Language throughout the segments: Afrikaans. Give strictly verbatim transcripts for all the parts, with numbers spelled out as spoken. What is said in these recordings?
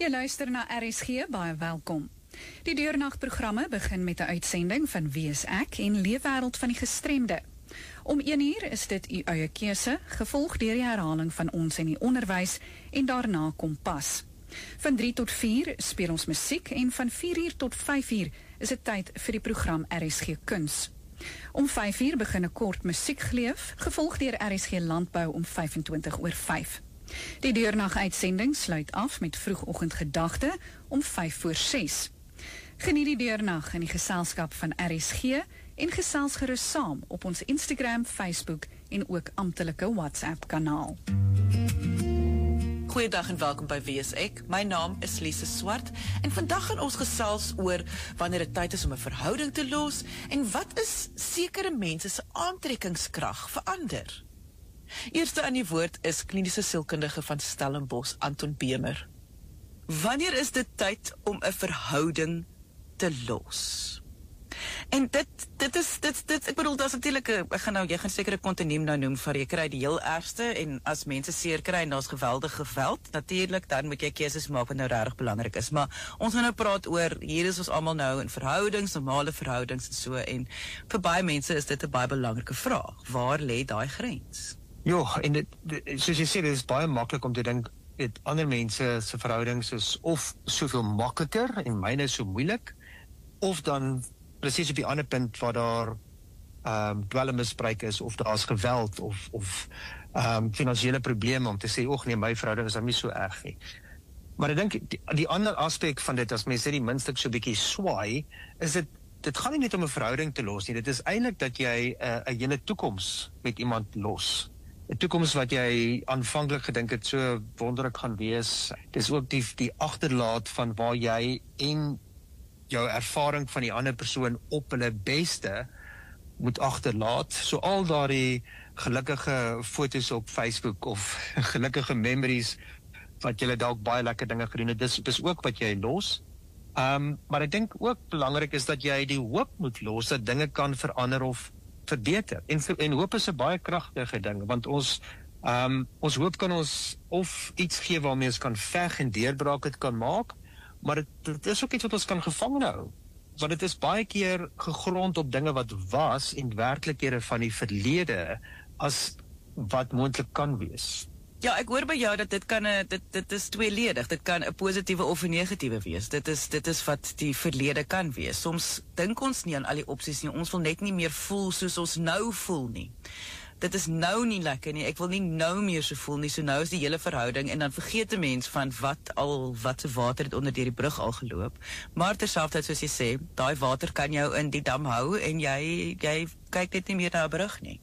Jy luister na R S G, baie welkom. Die deurnagprogramme begin met 'n uitsending van Wie is ek en Leefwêreld van die Gestremde. Om een uur is dit u eie keuse, gevolg deur die herhaling van Ons en die Onderwys en daarna Kompas. Van drie tot vier speel ons musiek en van vier uur tot vyf uur is dit tyd vir die program R S G Kuns. Om vyf uur begin 'n kort musiekgleef, gevolg deur R S G Landbou om vyfentwintig oor vyf. Die deurnag-uitsending sluit af met vroegoggendgedagte om vyf voor ses. Geniet die deurnag in die geselskap van R S G en gesels gerus saam op ons Instagram, Facebook en ook amptelike WhatsApp kanaal. Goeiedag en welkom by Wie is ek? My naam is Lise Swart en vandag gaan ons gesels oor wanneer dit tyd is om 'n verhouding te los en wat is sekere mense se aantrekkingskrag verander. Eerste aan die woord is kliniese sielkundige van Stellenbosch, Anton Bemer. Wanneer is dit tyd om 'n verhouding te los? En dit, dit is, dit, dit, ek bedoel, dat is natuurlijk, ek gaan nou, jy gaan seker 'n kontiniem nou noem, vir jy kry die heel ergste, en as mense seer kry, en daar's geweldige geweld, natuurlijk, dan moet jy keuses maak wat nou regtig belangrik is, maar ons gaan nou praat oor, hier is ons almal nou in verhoudings, normale verhoudings en so, en vir baie mense is dit 'n baie belangrike vraag, waar lê daai grens? Jo, en dit, dit, soos jy sê, dit is baie maklik om te dink, het ander mense se verhoudings is of soveel makliker, en myne is so moeilik, of dan presies op die ander punt waar daar um, dwelmmisbruik is, of daar is geweld, of, of um, finansiële probleme, om te sê, och nee, my verhouding is dan nie so erg nie. Maar ek dink, die, die ander aspek van dit, as mense die minstlik so bietjie swaai, is dit, dit gaan nie net om 'n verhouding te los nie, dit is eintlik dat jy 'n uh, hele toekoms met iemand los. 'n Toekoms wat jy aanvanklik gedink het so wonderlik gaan wees. Dis ook die, die agterlaat van waar jy en jou ervaring van die ander persoon op hulle beste moet agterlaat. So al daardie gelukkige foto's op Facebook of gelukkige memories wat julle dalk baie lekker dinge gedoen het, dis, dis ook wat jy los. Um, maar ek dink ook belangrik is dat jy die hoop moet los dat dinge kan verander of verbeter. En, en hoop is 'n baie kragtige ding, want ons um, ons hoop kan ons of iets gee waarmee ons kan veg en deurbraak het kan maak, maar dit, dit is ook iets wat ons kan gevang hou, want dit is baie keer gegrond op dinge wat was en werklikhede van die verlede as wat moontlik kan wees. Ja, ek hoor by jou dat dit kan 'n dit dit is tweeledig. Dit kan 'n positiewe of 'n negatiewe wees. Dit is dit is wat die verlede kan wees. Soms dink ons nie aan al die opsies nie. Ons wil net nie meer voel soos ons nou voel nie. Dit is nou nie lekker nie. Ek wil nie nou meer so voel nie. So nou is die hele verhouding en dan vergeet 'n mens van wat al wat se water het onder deur die brug al geloop. Maar terselfdertyd soos jy sê, daai water kan jou in die dam hou en jy jy kyk net nie meer na 'n brug nie.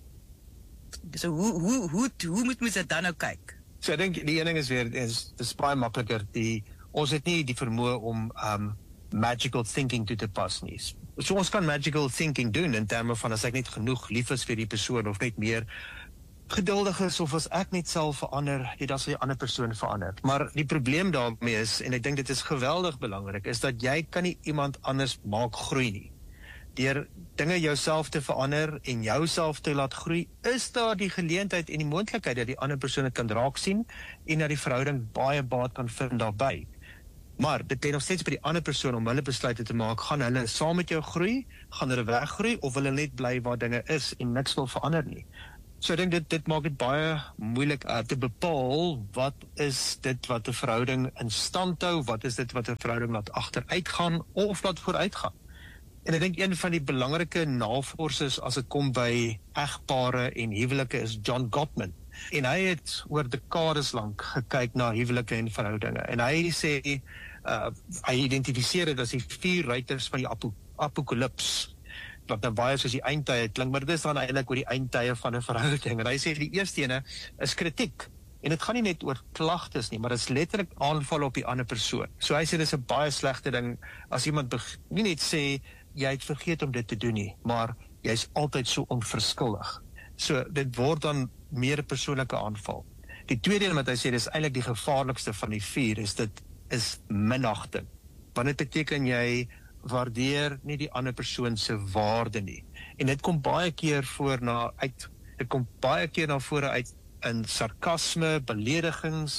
So hoe hoe hoe hoe moet mens dit dan nou kyk? So ek dink die een ding is weer is dis baie makliker, die ons het nie die vermoë om um magical thinking toe te pas nie. So ons kan magical thinking doen in terme van as ek net genoeg lief is vir die persoon of net meer geduldig is of as ek net sal verander, ja, dan sal die ander persoon verander. Maar die probleem daarmee is, en ek dink dit is geweldig belangrik, is dat jy kan nie iemand anders maak groei nie. Deur dinge jouself te verander en jouself te laat groei, is daar die geleentheid en die moontlikheid dat die ander persoon dit kan raak sien en dat die verhouding baie baat kan vind daarbey. Maar dit lê nog steeds by die ander persoon om hulle besluite te maak, gaan hulle saam met jou groei, gaan hulle weggroei of hulle net bly waar dinge is en niks wil verander nie. So ek dink dit dit maak dit baie moeilik uh, te bepaal wat is dit wat 'n verhouding in stand hou, wat is dit wat 'n verhouding laat agteruit gaan of laat vooruit gaan. En ek dink een van die belangrike navorsers as dit kom by egpare en huwelike is John Gottman. En hy het oor dekades lank gekyk na huwelike en verhoudinge. En hy sê, uh, hy identifiseer dit as die vier ruiters van die ap apokalips. Wat nou baie soos die eindtye klink, maar dit is dan eintlik oor die eindtye van 'n verhouding. En hy sê die eerste ene is kritiek. En dit gaan nie net oor klagtes nie, maar dit is letterlik aanval op die ander persoon. So hy sê dit is 'n baie slegte ding as iemand nie net sê jy het vergeet om dit te doen nie, maar jy is altyd so onverskillig. So dit word dan meer 'n persoonlike aanval. Die tweede ding wat hy sê, dis eintlik die gevaarlikste van die vier, is dit is minagting. Want dit beteken jy waardeer nie die ander persoon se waarde nie. En dit kom baie keer voor na uit dit kom baie keer na vore uit in sarkasme, beledigings,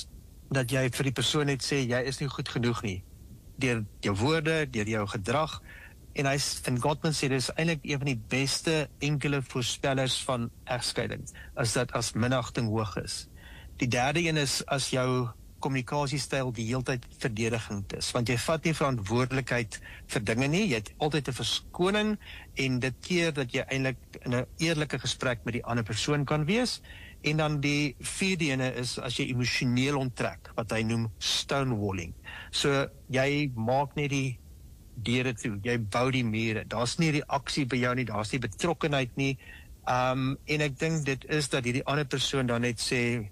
dat jy vir die persoon net sê, jy is nie goed genoeg nie, deur jou woorde, deur jou gedrag, en hy, en Gottman sê, dit is eintlik een van die beste enkele voorspellers van egskeiding, is dat as minagting hoog is. Die derde een is, as jou kommunikasiestyl die heeltyd verdedigend is, want jy vat nie verantwoordelikheid vir dinge nie, jy het altyd 'n verskoning, en dit keer dat jy eintlik in 'n eerlike gesprek met die ander persoon kan wees, en dan die vierde ene is, as jy emosioneel onttrek, wat hy noem stonewalling. So, jy maak net die deure toe, jy bou die mure, daar's nie reaksie by jou nie, daar's nie betrokkenheid nie, um, en ek dink dit is dat hierdie ander persoon dan net sê,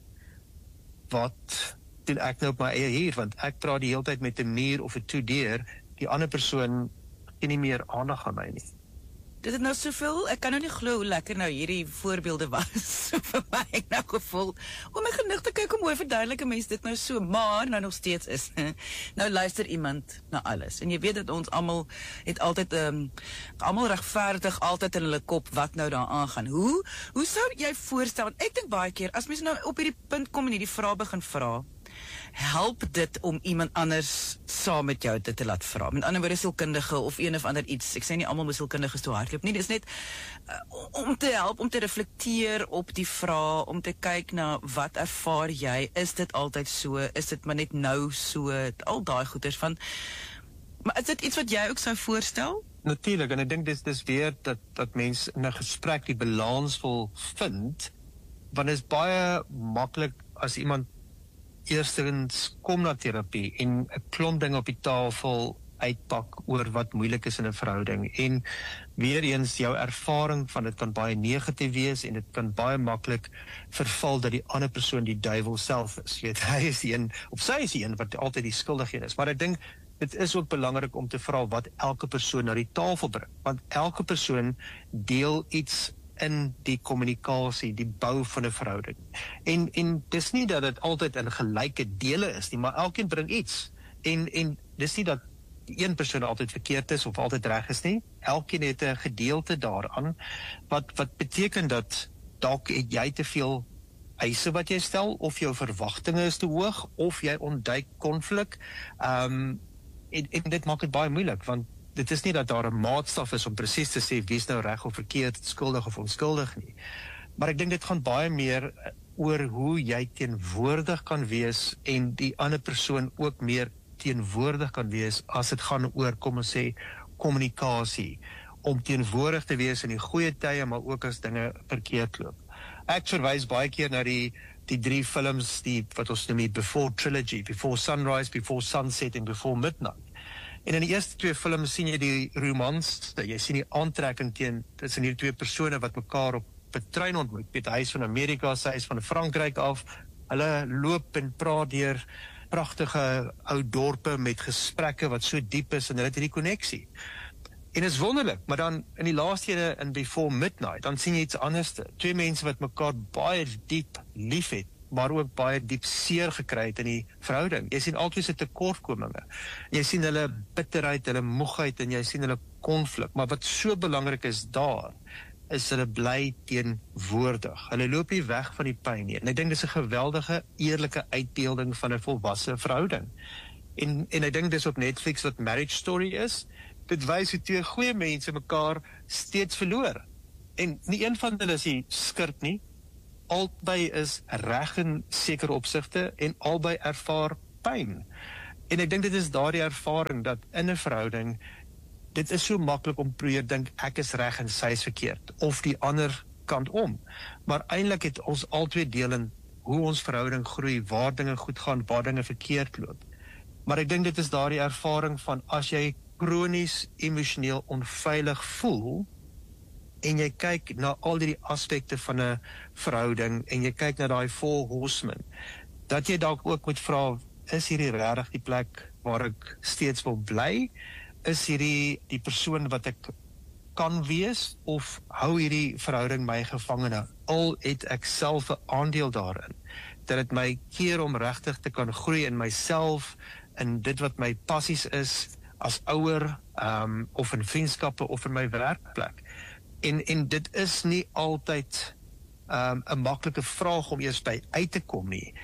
wat doen ek nou op my eie hier, want ek praat die hele tyd met 'n muur of 'n toe deur, die ander persoon het nie meer aandag aan my nie. Dit het nou soveel, ek kan nou nie glo hoe lekker nou hierdie voorbeelde was vir my nou gevoel, om my genig te kyk, om hoe verduidelik 'n mens dit nou so, maar nou nog steeds is, nou luister iemand na alles, en jy weet dat ons almal het altyd, um, almal regverdig altyd in hulle kop wat nou daar aangaan. Hoe, hoe sou jy voorstel, want ek dink baie keer, as mens nou op hierdie punt kom en hierdie vraag begin vra, help dit om iemand anders saam met jou dit te laat vra. Met ander woorde, sielkundige of een of ander iets. Ek sê nie almal moet sielkundiges toe hardloop nie. Dit is net uh, om te help, om te reflekteer op die vraag, om te kyk na wat ervaar jy? Is dit altyd so? Is dit maar net nou so? Al daai goeders van. Maar is dit iets wat jy ook sou voorstel? Natuurlik, en ek dink dis dis weer dat dat mense in 'n gesprek die balans wil vind, want dit is baie maklik as iemand eerstens kom na terapie en 'n klomp dinge op die tafel uitpak oor wat moeilik is in 'n verhouding, en weer eens jou ervaring van dit kan baie negatief wees, en dit kan baie maklik verval dat die ander persoon die duiwel self is. Jy weet, hy is die een, of sy is die een wat altyd die skuldige een is, maar ek dink dit is ook belangrik om te vra wat elke persoon na die tafel bring, want elke persoon deel iets in die kommunikasie, die bou van 'n verhouding. En en dis nie dat dit altyd in gelyke dele is nie, maar elkeen bring iets. En en dis nie dat een persoon altyd verkeerd is of altyd reg is nie. Elkeen het 'n gedeelte daaraan, wat wat beteken dat dalk het jy te veel eise wat jy stel, of jou verwagtinge is te hoog, of jy ontduik konflik. Um en, en dit maak dit baie moeilik, want dit is nie dat daar 'n maatstaf is om presies te sê wie is nou reg of verkeerd, skuldig of onskuldig nie. Maar ek dink dit gaan baie meer oor hoe jy teenwoordig kan wees en die ander persoon ook meer teenwoordig kan wees as dit gaan oor, kom ons sê, kommunikasie, om teenwoordig te wees in die goeie tye, maar ook as dinge verkeerd loop. Ek verwys baie keer na die die drie films, die wat ons noem die Before Trilogy, Before Sunrise, Before Sunset en Before Midnight. En in die eerste twee films sien jy die romans, jy sien die aantrekking teen tussen hierdie twee persone wat mekaar op 'n trein ontmoet. Piet, hy is van Amerika, sy is van Frankryk af. Hulle loop en praat deur pragtige ou dorpe met gesprekke wat so diep is, en hulle het hierdie koneksie. En is wonderlik, maar dan in die laaste ene in Before Midnight, dan sien jy iets anderste. Twee mense wat mekaar baie diep lief het, maar ook baie diep seer gekry het in die verhouding. Jy sien altyd se tekortkominge. Jy sien hulle bitterheid, hulle moegheid, en jy sien hulle konflik. Maar wat so belangrik is daar, is hulle bly teenwoordig. Hulle loop nie weg van die pyn nie. En ek dink dis 'n geweldige, eerlike uitbeelding van 'n volwasse verhouding. En en ek dink dis op Netflix wat Marriage Story is. Dit wys hoe twee goeie mense mekaar steeds verloor. En nie een van hulle is die skurk nie. Albei is reg in sekere opsigte en albei ervaar pyn. En ek dink dit is daardie ervaring dat in 'n verhouding, dit is so maklik om probeer dink ek is reg en sy is verkeerd, of die ander kant om. Maar eintlik het ons albei deel in hoe ons verhouding groei, waar dinge goed gaan, waar dinge verkeerd loop. Maar ek dink dit is daardie ervaring van as jy kronies emosioneel onveilig voel, en jy kyk na al die aspekte van 'n verhouding, en jy kyk na daai four horsemen, dat jy dalk ook moet vra, is hierdie regtig die plek waar ek steeds wil bly? Is hierdie die persoon wat ek kan wees, of hou hierdie verhouding my gevangene? Al het ek self 'n aandeel daarin, dat dit my keer om regtig te kan groei in myself, in dit wat my passies is, as ouer, um, of in vriendskappe, of in my werkplek. En, en dit is nie altyd um, 'n maklike vraag om eers by uit te kom nie.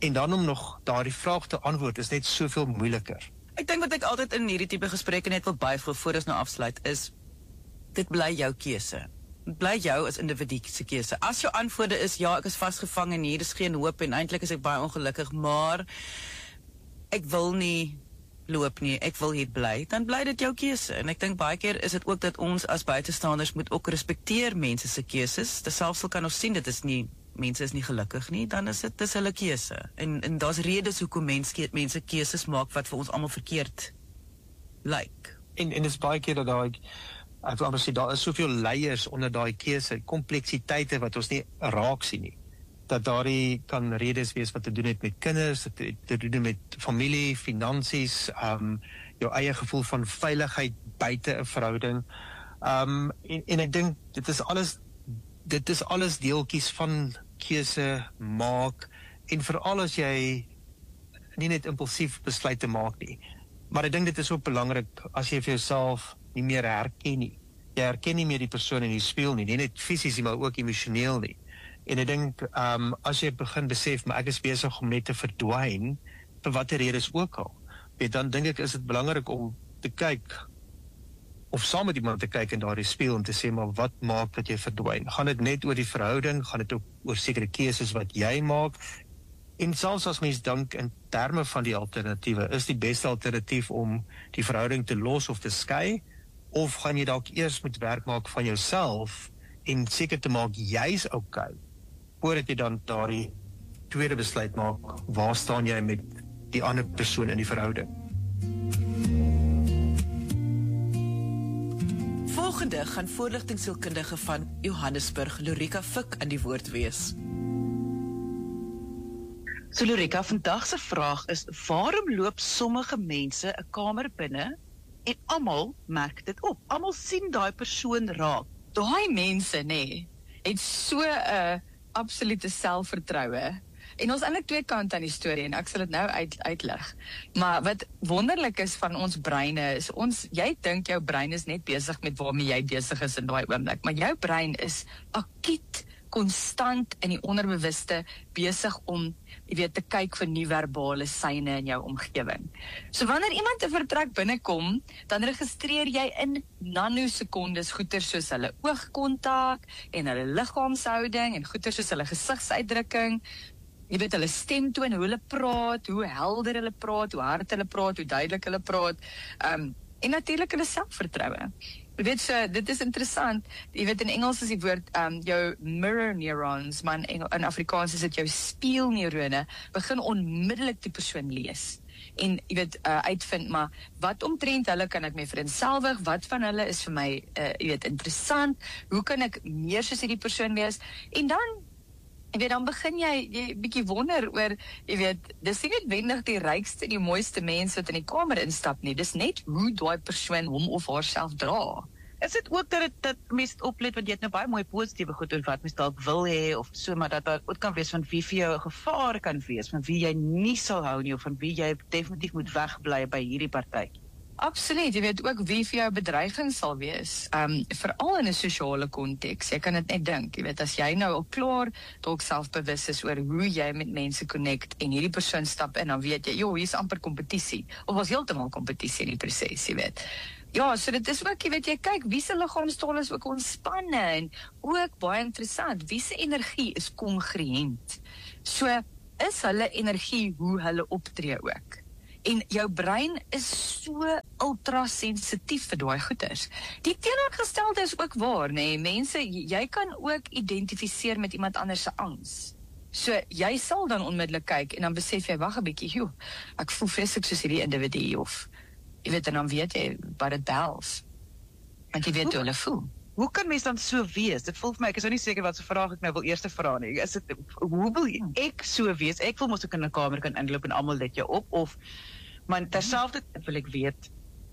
En dan om nog daardie vraag te antwoord is net soveel moeiliker. Ek dink wat ek altyd in hierdie tipe gesprekke net wil byvoeg voor ons nou afsluit is, dit bly jou keuse. Dit bly jou as individu se keuse. As jou antwoorde is, ja, ek is vasgevang en hier is geen hoop en eintlik is ek baie ongelukkig, maar ek wil nie loop nie, ek wil hier bly, dan bly dit jou keuse. En ek dink baie keer is dit ook dat ons as buitestanders moet ook respekteer mense se keuses. Selfs al kan ons sien dit is nie, mense is nie gelukkig nie, dan is dit dis hulle keuse. En en daar's redes hoekom mense mense keuses maak wat vir ons almal verkeerd lyk. En en dis baie keer dat daai ek wil amper sê daar is soveel layers onder daai keuse, kompleksiteite wat ons nie raak sien nie. Dat daardie kan redes wees wat te doen het met kinders, te, te doen met familie, finansies, um, jou eie gevoel van veiligheid buite 'n verhouding. Um, en, en ek dink dit is alles dit is alles deeltjies van keuse maak en veral as jy nie net impulsief besluite maak nie. Maar ek dink dit is ook belangrik as jy vir jouself nie meer herken nie. Jy herken nie meer die persoon in die spieël nie, nie net fisies nie, maar ook emosioneel nie. En ek dink, um, as jy begin besef, maar ek is besig om net te verdwyn, vir watter redes ook al, weet, dan dink ek is dit belangrik om te kyk, of saam met iemand te kyk in daardie spieël en te sê, maar wat maak dat jy verdwyn? Gaan dit net oor die verhouding? Gaan dit ook oor sekere keuses wat jy maak? En selfs as mens dink in terme van die alternatiewe, is die beste alternatief om die verhouding te los of te skei, of gaan jy dalk eers moet werk maak van jouself en seker te maak jy's okay, voordat jy dan daardie tweede besluit maak, waar staan jy met die ander persoon in die verhouding? Volgende gaan voorligtingsielkundige van Johannesburg, Lorika Fik, aan die woord wees. So Lorika, vandag se vraag is, waarom loop sommige mense 'n kamer binne en almal merk dit op? Almal sien daai persoon raak. Daai mense, nê, nee, het so 'n uh, absolute selfvertroue. En ons eintlik twee kante aan die storie en ek sal dit nou uit, uitlig. Maar wat wonderlik is van ons breine is ons jy dink jou brein is net besig met waarmee jy besig is in daai oomblik, maar jou brein is akuut konstant in die onderbewuste besig om, jy weet, te kyk vir nie-verbale seine in jou omgewing. So wanneer iemand 'n vertrek binnekom, dan registreer jy in nanosekondes goeie soos hulle oogkontak en hulle liggaamshouding en goeie soos hulle gesigsuitdrukking. Jy weet, hulle stemtoon, hoe hulle praat, hoe helder hulle praat, hoe hard hulle praat, hoe duidelik hulle praat, um, en natuurlik hulle selfvertroue. Jy weet, so, dit is interessant, jy weet, in Engels is die woord, um, jou mirror neurons, maar in, Engel, in Afrikaans is dit jou spieelneurone, begin onmiddellik die persoon lees. En jy weet, uh, uitvind, maar wat omtrent hulle kan ek my vereenselwig, wat van hulle is vir my, uh, jy weet, interessant, hoe kan ek meer soos hierdie persoon wees, en dan, jy weet, dan begin jy, jy bietjie wonder oor, jy weet, dis nie noodwendig die rykste en die mooiste mens wat in die kamer instap nie, dis net hoe daai persoon hom of haarself dra. Is dit ook dat dit dat mens oplet, want jy het nou baie mooi positiewe goed oor wat mens dalk wil hê, of so, maar dat daar ook kan wees van wie vir jou 'n gevaar kan wees, van wie jy nie sal hou nie, of van wie jy definitief moet wegbly by hierdie partytjie. Absoluut, jy weet ook wie vir jou bedreiging sal wees, um, veral in 'n sosiale konteks, jy kan dit net dink, jy weet, as jy nou al klaar dalk selfbewus is oor hoe jy met mense connect, en hierdie persoon stap in, dan weet jy, joh, hier is amper kompetisie, of was heeltemal kompetisie in die proses, jy weet. Ja, so dit is ook, jy weet, jy kyk, wie se liggaamstaal is ook ontspanne, en ook baie interessant, wie se energie is kongruent, so is hulle energie hoe hulle optree ook. En jou brein is so ultrasensitief vir daai goeters. Die teenoorgestelde is ook waar, nê? Mense, jy kan ook identifiseer met iemand anders se angs. So jy sal dan onmiddellik kyk en dan besef jy, wag 'n bietjie, joh, ek voel vreeslik soos hierdie individu, of jy weet, en dan weet jy wat dit behels. Want jy weet hoe hulle voel. Hoe kan mens dan so wees? Dit voel vir my, ek is nou nie seker wat se vraag ek nou wil eers vra nie. Is dit, hoe wil ek so wees? Ek wil mos ook in 'n kamer kan inloop en almal let jou op, of maar terselfdertyd wil ek weet,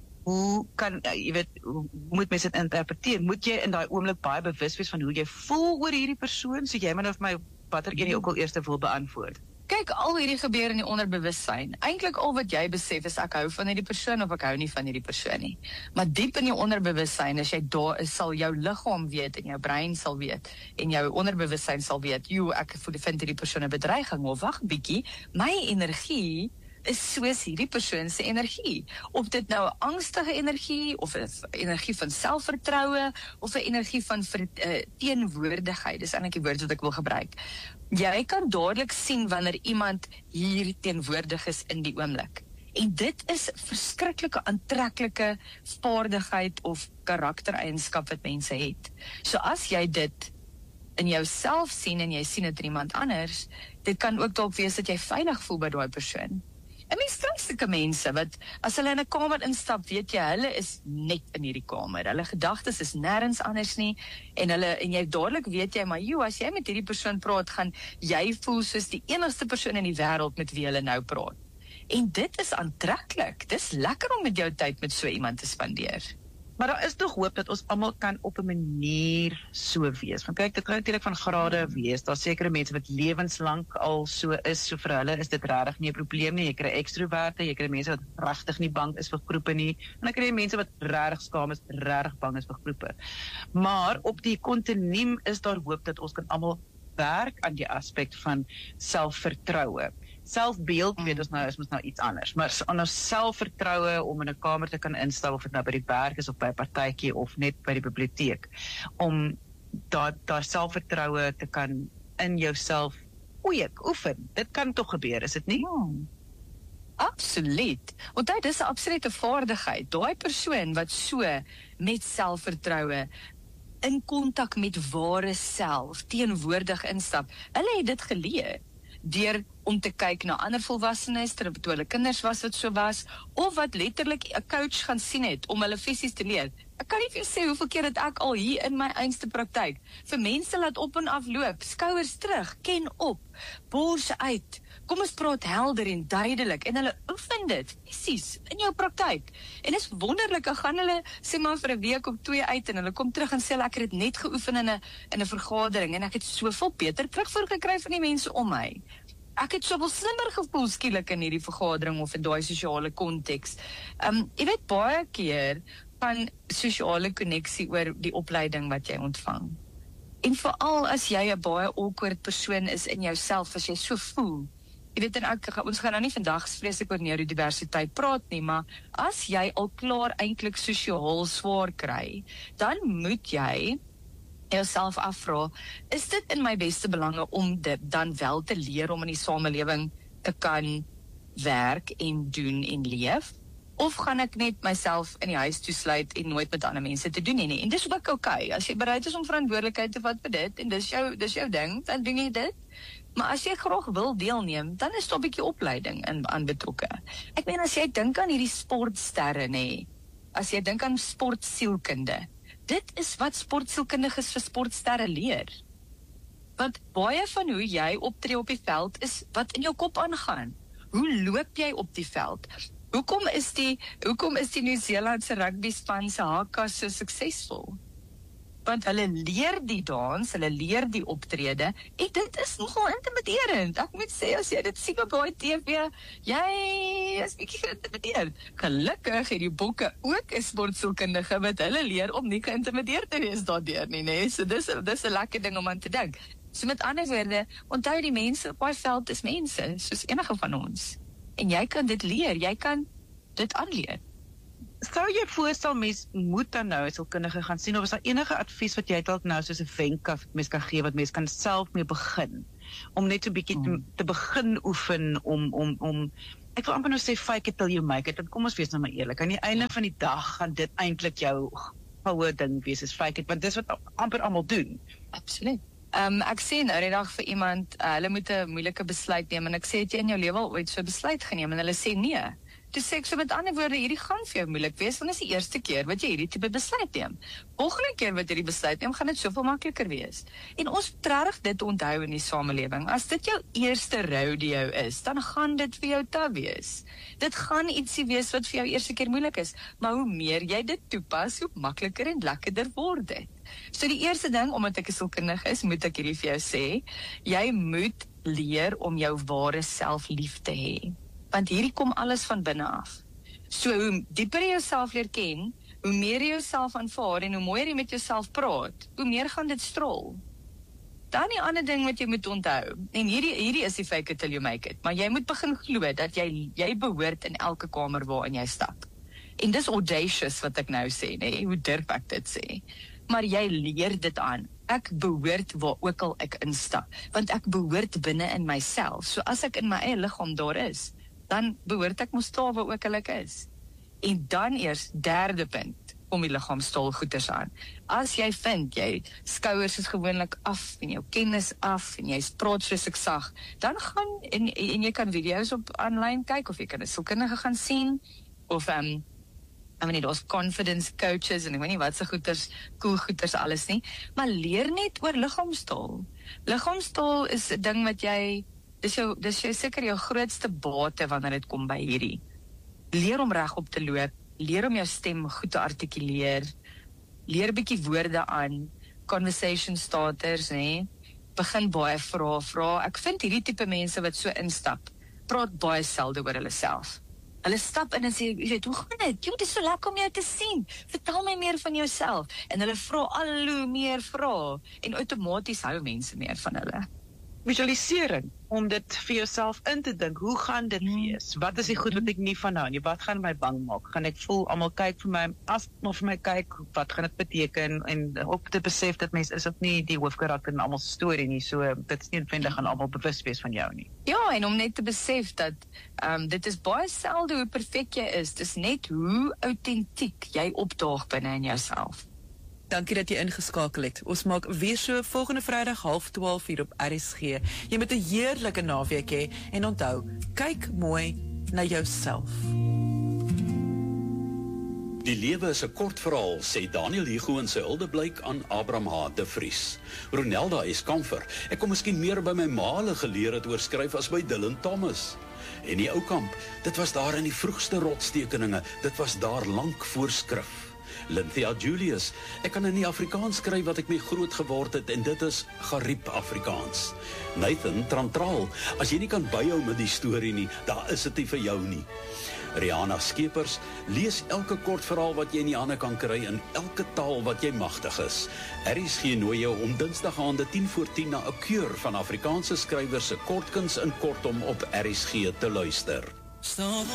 hoe kan, jy weet, hoe moet mens dit interpreteer? Moet jy in daai oomblik baie bewus wees van hoe jy voel oor hierdie persoon? So jy moet nou vir my watter een jy ook al eers wil beantwoord. kyk, al hierdie gebeur in die onderbewussyn. Eintlik al wat jy besef is ek hou van hierdie persoon of ek hou nie van hierdie persoon nie. Maar diep in die onderbewussyn, as jy daar is, sal jou liggaam weet en jou brein sal weet en jou onderbewussyn sal weet, "Jo, ek vind hierdie persoon 'n bedreiging," of wag 'n bietjie, my energie is soos hierdie persoon se energie. Of dit nou 'n angstige energie, of 'n energie van selfvertroue, of 'n energie van ver, uh, teenwoordigheid, dis eintlik die woord wat ek wil gebruik. Jy kan dadelik sien wanneer iemand hier teenwoordig is in die oomblik. En dit is verskriklike aantreklike vaardigheid of karaktereienskap wat mense het. So as jy dit in jouself sien en jy sien dit in iemand anders, dit kan ook dalk wees dat jy veilig voel by daai persoon. En mens kry sulke mense wat, as hulle in 'n kamer instap, weet jy, hulle is net in hierdie kamer. Hulle gedagtes is nêrens anders nie, en hulle, en jy dadelik weet jy, maar joh, as jy met hierdie persoon praat, gaan jy voel soos die enigste persoon in die wêreld met wie hulle nou praat. En dit is aantreklik. Dis lekker om met jou tyd met so iemand te spandeer. Maar daar is tog hoop dat ons almal kan op 'n manier so wees. Want kyk, dit kan natuurlik van grade wees. Daar's sekere mense wat lewenslank al so is, so vir hulle is dit regtig nie 'n probleem nie. Jy kry ekstroverte, jy kry mense wat regtig nie bang is vir groepe nie, en dan kry jy mense wat regtig skaam is, regtig bang is vir groepe. Maar op die kontinuum is daar hoop dat ons kan almal werk aan die aspek van selfvertroue. Selfbeeld, weet ons nou, is ons nou iets anders, maar aan ons selfvertroue om in 'n kamer te kan instap, of dit nou by die werk is, of by 'n partytjie, of net by die biblioteek, om daar daar selfvertroue te kan in jouself kweek, oefen. Dit kan tog gebeur, is dit nie? Hmm. Absoluut. Want dit is 'n absolute vaardigheid. Daai persoon wat so met selfvertroue in kontak met ware self teenwoordig instap, hulle het dit geleer deur om te kyk na ander volwassenes, terwyl hulle kinders was wat so was, of wat letterlik 'n coach gaan sien het om hulle fisies te leer. Ek kan nie vir jou sê hoeveel keer het ek al hier in my einste praktyk vir mense laat op en af loop, skouers terug, ken op, borse uit. Kom ons praat helder en duidelik, en hulle oefen dit fisies in jou praktyk. En is wonderlik, dan gaan hulle sê maar vir 'n week of twee uit en hulle kom terug en sê ek het dit net geoefen in 'n in 'n vergadering en ek het soveel beter terugvoer gekry van die mense om my. Ek het soveel slimmer gevoel skielik in hierdie vergadering of in daai sosiale konteks. Um, jy weet baie keer van sosiale koneksie oor die opleiding wat jy ontvang. En veral as jy 'n baie awkward persoon is in jouself, as jy so voel. Jy weet, en ek, ons gaan nou nie vandag vreeslik oor neurodiversiteit praat nie, maar as jy al klaar eintlik sosiaal swaar kry, dan moet jy jouself afvra, is dit in my beste belange om dit dan wel te leer om in die samelewing te kan werk en doen en leef? Of gaan ek net myself in die huis toesluit en nooit met ander mense te doen nie, nie? En dis ook okay, as jy bereid is om verantwoordelikheid te vat vir dit, en dis jou, dis jou ding, dan doen jy dit. Maar as jy graag wil deelneem, dan is daar 'n bietjie opleiding in aan betrokke. Ek meen, as jy dink aan hierdie sportsterre, nê, as jy dink aan sportsielkunde, dit is wat sportsielkundiges vir sportsterre leer. Want baie van hoe jy optree op die veld is wat in jou kop aangaan. Hoe loop jy op die veld? Hoekom is die hoekom is die Nieu-Seelandse rugby span se hakas so suksesvol? Want hulle leer die dans, hulle leer die optrede, en dit is nogal intimiderend. Ek moet sê, as jy dit sien op daai T V, jy is bietjie geïntimideerd. Gelukkig het die bokke ook 'n sportsielkundige wat hulle leer om nie geïntimideerd te wees daardeur nie, nee. So dis dis 'n lekker ding om aan te dink. So met ander woorde, onthou die mense op daai veld is mense, soos enige van ons. En jy kan dit leer, jy kan dit aanleer. Sou jy voorstel, mens moet dan nou as sielkundige gaan sien, of is daar enige advies wat jy dalk nou soos 'n wenk af mens kan gee, wat mens kan self mee begin, om net so 'n bietjie te, te begin oefen, om, om, om, ek wil amper nou sê, fake it till you make it, en kom ons wees nou maar eerlik, aan die einde van die dag gaan dit eintlik jou goue ding wees, is fake it, want dis wat amper almal doen. Absoluut. Um, ek sê nou die dag vir iemand, uh, hulle moet 'n moeilike besluit neem, en ek sê, het jy in jou lewe al ooit so 'n besluit geneem, en hulle sê nee. Toe sê ek so met ander woorde, hierdie gaan vir jou moeilik wees, want dit is die eerste keer wat jy hierdie tipe besluit neem. Volgende keer wat jy die besluit neem, gaan dit soveel makliker wees. En ons moet regtig dit onthou in die samelewing. As dit jou eerste rodeo is, dan gaan dit vir jou taai wees. Dit gaan ietsie wees wat vir jou eerste keer moeilik is, maar hoe meer jy dit toepas, hoe makliker en lekkerder word dit. So die eerste ding, omdat ek 'n sielkundige is, moet ek hierdie vir jou sê, jy moet leer om jou ware self lief te hê. Want hierdie kom alles van binne af. So hoe dieper jy jouself leer ken, hoe meer jy jouself aanvaar en hoe mooier jy met jouself praat, hoe meer gaan dit strol. Dan die ander ding wat jy moet onthou, en hierdie hierdie is die fake it till you make it, maar jy moet begin glo dat jy jy behoort in elke kamer waarin jy stap. En dis audacious wat ek nou sê, nee, hoe durf ek dit sê? Maar jy leer dit aan. Ek behoort waar ook al ek instap, want ek behoort binne in myself. So as ek in my eie liggaam daar is, dan behoort ek mos staan waar ook al ek is. En dan eers, derde punt, kom die liggaamstaal goeders aan. As jy vind, jy skouers is gewoonlik af, en jou kennis af, en jy praat soos ek sag, dan gaan, en, en jy kan video's op online kyk, of jy kan 'n sielkundige gaan sien, of, um, I mean, daar's confidence coaches, en ek weet nie wat se goeders, cool goeders alles nie, maar leer net oor liggaamstaal. Liggaamstaal is 'n ding wat jy, dis jou, dis jou seker jou grootste bate wanneer dit kom by hierdie. Leer om regop te loop, leer om jou stem goed te artikuleer, leer bietjie woorde aan, conversation starters, nê? Begin baie vra, vra. Ek vind hierdie tipe mense wat so instap, praat baie selde oor hulle self. Hulle stap in en sê, jy weet, hoe gaan dit? Jy, dit is so lekker om jou te sien. Vertel my meer van jouself. En hulle vra al hoe meer vra. En outomaties hou mense meer van hulle. Visualisering, om dit vir jouself in te dink, hoe gaan dit wees? Wat is die goed wat ek nie van hou nie? Wat gaan my bang maak? Gaan ek voel, almal kyk vir my, as maar vir my kyk, wat gaan dit beteken? En ook te besef dat mens is ook nie die hoofkarakter in almal se storie nie, so dit is nie noodwendig gaan almal bewus wees van jou nie. Ja, en om net te besef dat um, dit is baie selde hoe perfek jy is, dis net hoe autentiek jy opdaag binne in jouself. Dankie dat jy ingeskakel het. Ons maak weer so volgende Vrydag half twaalf hier op R S G. Jy moet 'n heerlike naweek hê en onthou, kyk mooi na jouself. Die lewe is 'n kort verhaal, sê Daniel Hugo in sy huldeblyk aan Abraham H. de Vries. Ronelda is Kamfer. Ek kom miskien meer by my ma hulle geleer het oor skryf as by Dylan Thomas. En die ou kamp, dit was daar in die vroegste rotstekeninge, dit was daar lank voor skrif. Lynthia Julius, ek kan in die Afrikaans skryf wat ek mee groot geword het en dit is Gariep Afrikaans. Nathan Trantraal, as jy nie kan byhou met die storie nie, daar is dit nie vir jou nie. Rihanna Skeepers, lees elke kort verhaal wat jy in die hande kan kry in elke taal wat jy magtig is. R S G nooi jou om Dinsdag aande tien voor tien na 'n keur van Afrikaanse skrywers se kortkuns in kortom op R S G te luister.